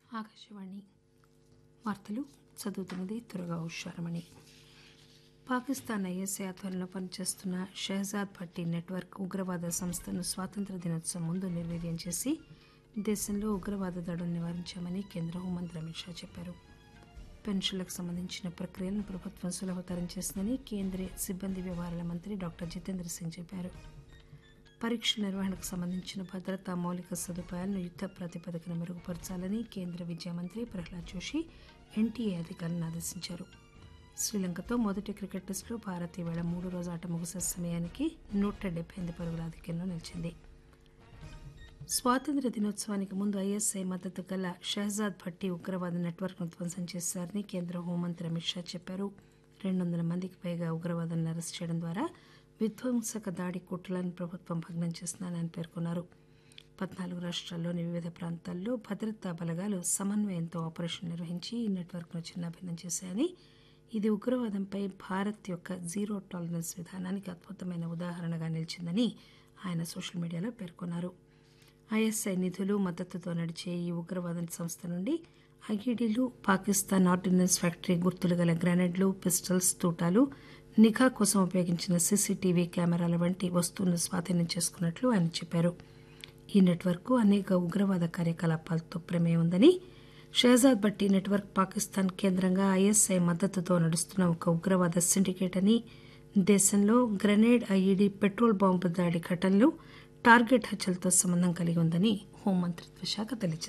ఆకాశవాణి వార్తలు చదువుతున్నది త్వరగా ఉషారమణి. పాకిస్తాన్ ఐఎస్ఐ ఆధ్వర్యంలో పనిచేస్తున్న షెహజాద్ భట్టి నెట్వర్క్ ఉగ్రవాద సంస్థను స్వాతంత్ర్య దినోత్సవం ముందు నిర్వీర్యం చేసి దేశంలో ఉగ్రవాద దాడులను నివారించామని కేంద్ర హోంమంత్రి అమిత్ షా చెప్పారు. పెన్షన్లకు సంబంధించిన ప్రక్రియలను ప్రభుత్వం సులభతరం చేసిందని కేంద్రీయ సిబ్బంది వ్యవహారాల మంత్రి డాక్టర్ జితేంద్ర సింగ్ చెప్పారు. పరీక్షల నిర్వహణకు సంబంధించిన భద్రతా మౌలిక సదుపాయాలను యుద్ద ప్రాతిపదికన మెరుగుపరచాలని కేంద్ర విద్యా మంత్రి ప్రహ్లాద్ జోషి ఎన్టీఏ అధికారులను ఆదేశించారు. శ్రీలంకతో మొదటి క్రికెట్ టెస్టులో భారత్ ఈవేళ 3 రోజుల ఆట ముగిసే సమయానికి 178 పరుగుల ఆధిక్యంలో నిలిచింది. స్వాతంత్ర్య దినోత్సవానికి ముందు ఐఎస్ఐ మద్దతు గల షెహజాద్ భట్టి ఉగ్రవాద నెట్వర్క్ను ధ్వంసం చేశారని కేంద్ర హోంమంత్రి అమిత్ షా చెప్పారు. 200 మందికి పైగా ఉగ్రవాదులను అరెస్టు చేయడం ద్వారా విధ్వంసక దాడి కుట్రలను ప్రభుత్వం భగ్నం చేస్తుందని ఆయన పేర్కొన్నారు. 14 రాష్ట్రాల్లోని వివిధ ప్రాంతాల్లో భద్రతా బలగాలు సమన్వయంతో ఆపరేషన్ నిర్వహించి ఈ నెట్వర్క్ను చిన్నాభిన్నం చేశాయని, ఇది ఉగ్రవాదంపై భారత్ యొక్క జీరో టాలరెన్స్ విధానానికి అద్భుతమైన ఉదాహరణగా నిలిచిందని ఆయన సోషల్ మీడియాలో పేర్కొన్నారు. ఐఎస్ఐ నిధులు మద్దతుతో నడిచే ఈ ఉగ్రవాద సంస్థ నుండి ఐఈడీలు, పాకిస్తాన్ ఆర్డినెన్స్ ఫ్యాక్టరీ గుర్తులు గల గ్రెనేడ్లు, పిస్టల్స్, తూటాలు, నిఘా కోసం ఉపయోగించిన సీసీటీవీ కెమెరాల వంటి వస్తువులను స్వాధీనం చేసుకున్నట్లు ఆయన చెప్పారు. ఈ నెట్వర్క్ అనేక ఉగ్రవాద కార్యకలాపాలతో ప్రమేయం ఉందని, షెహజాద్ భట్టి నెట్వర్క్ పాకిస్తాన్ కేంద్రంగా ఐఎస్ఐ మద్దతుతో నడుస్తున్న ఒక ఉగ్రవాద సిండికేట్ అని, దేశంలో గ్రెనేడ్, ఐఈడీ, పెట్రోల్ బాంబు దాడి ఘటనలు, టార్గెట్ హత్యలతో సంబంధం కలిగి ఉందని హోంమంత్రిత్వ శాఖ తెలియజేసింది.